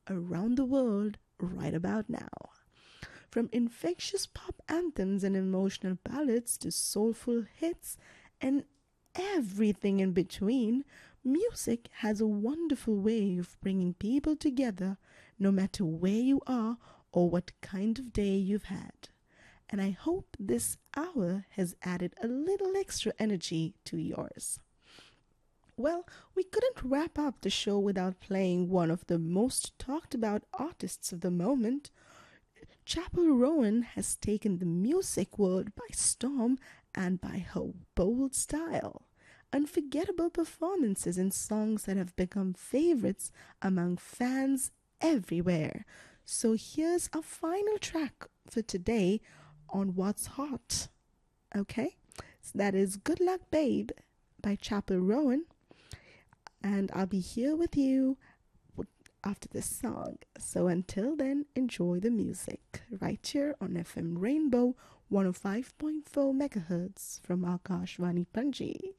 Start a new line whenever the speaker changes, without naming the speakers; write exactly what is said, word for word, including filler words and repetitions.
around the world right about now. From infectious pop anthems and emotional ballads to soulful hits and everything in between, music has a wonderful way of bringing people together no matter where you are or what kind of day you've had. And I hope this hour has added a little extra energy to yours. Well, we couldn't wrap up the show without playing one of the most talked about artists of the moment. Chapel Roan has taken the music world by storm and by her bold style. Unforgettable performances and songs that have become favorites among fans everywhere. So here's our final track for today on What's Hot. Okay? So that is Good Luck Babe by Chapel Roan. And I'll be here with you after this song. So until then, enjoy the music right here on F M Rainbow one oh five point four megahertz from Akashvani Panji.